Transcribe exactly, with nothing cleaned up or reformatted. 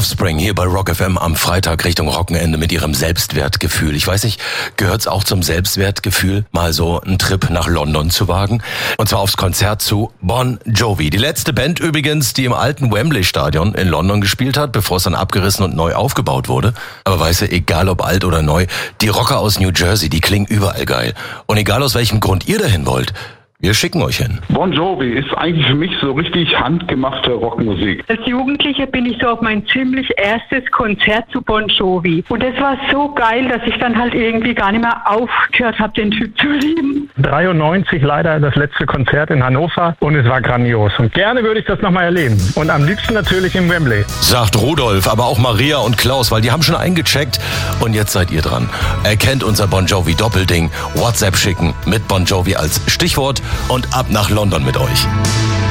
Offspring hier bei Rock F M am Freitag Richtung Wochenende mit ihrem Selbstwertgefühl. Ich weiß nicht, gehört's auch zum Selbstwertgefühl, mal so einen Trip nach London zu wagen? Und zwar aufs Konzert zu Bon Jovi. Die letzte Band übrigens, die im alten Wembley-Stadion in London gespielt hat, bevor es dann abgerissen und neu aufgebaut wurde. Aber weißt du, egal ob alt oder neu, die Rocker aus New Jersey, die klingen überall geil. Und egal aus welchem Grund ihr dahin wollt, wir schicken euch hin. Bon Jovi ist eigentlich für mich so richtig handgemachte Rockmusik. Als Jugendliche bin ich so auf mein ziemlich erstes Konzert zu Bon Jovi. Und das war so geil, dass ich dann halt irgendwie gar nicht mehr aufgehört habe, den Typ zu lieben. dreiundneunzig leider das letzte Konzert in Hannover und es war grandios. Und gerne würde ich das nochmal erleben. Und am liebsten natürlich im Wembley. Sagt Rudolf, aber auch Maria und Klaus, weil die haben schon eingecheckt. Und jetzt seid ihr dran. Erkennt unser Bon Jovi Doppelding. WhatsApp schicken mit Bon Jovi als Stichwort. Und ab nach London mit euch.